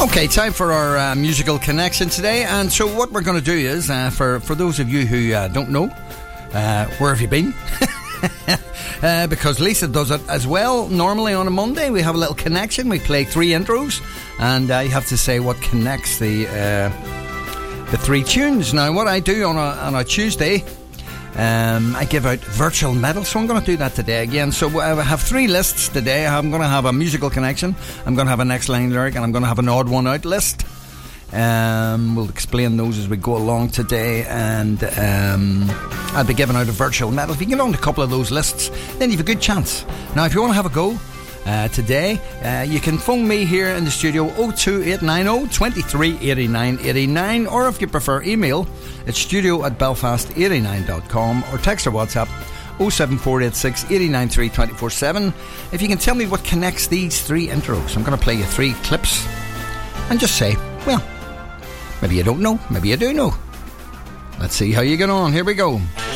Okay, time for our musical connection today. And so what we're going to do is, for those of you who don't know, where have you been? Because Lisa does it as well. Normally on a Monday we have a little connection. We play 3 intros, and you have to say what connects the 3 tunes. Now, what I do on a Tuesday, I give out virtual medals, so I'm going to do that today again. So I have 3 lists today. I'm going to have a musical connection, I'm going to have a next line lyric, and I'm going to have an odd one out list. We'll explain those as we go along today, and I'll be giving out a virtual medal. If you can get on a couple of those lists, then you've a good chance. Now, if you want to have a go today, you can phone me here in the studio 02890 23 89 89, or if you prefer email, it's studio@belfast89.com, or text or WhatsApp 07486 893 24/7. If you can tell me what connects these 3 intros, I'm going to play you 3 clips and just say, well, maybe you don't know, maybe you do know. Let's see how you get on. Here we go.